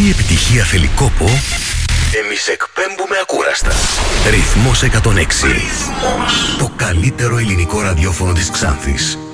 η επιτυχία θέλει κόπο, εμείς εκπέμπουμε ακούραστα. Ρυθμός 106. Ρυθμός. Το καλύτερο ελληνικό ραδιόφωνο της Ξάνθης.